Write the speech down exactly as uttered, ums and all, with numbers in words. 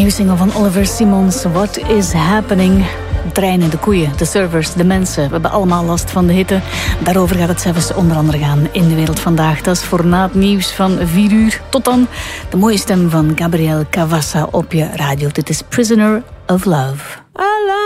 nieuwe single van Oliver Simons, What is Happening? De treinen, de koeien, de servers, de mensen. We hebben allemaal last van de hitte. Daarover gaat het zelfs onder andere gaan in De Wereld Vandaag. Dat is voor na het nieuws van vier uur. Tot dan de mooie stem van Gabriel Cavassa op je radio. Dit is Prisoner of Love.